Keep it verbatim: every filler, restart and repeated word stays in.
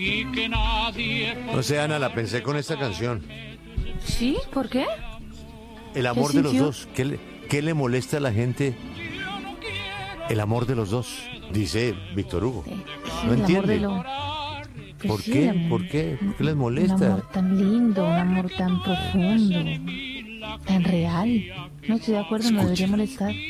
No sé, Ana, la pensé con esta canción. ¿Sí? ¿Por qué? El amor ¿Qué de los sintió? dos. ¿Qué le, qué le molesta a la gente? El amor de los dos, dice Víctor Hugo. Sí, No el amor de entiende. lo... pues ¿Por sí, qué? el amor- ¿Por qué? ¿Por qué les Un molesta? amor tan lindo, un amor tan profundo, tan real. No estoy de acuerdo, no Escuche. debería molestar.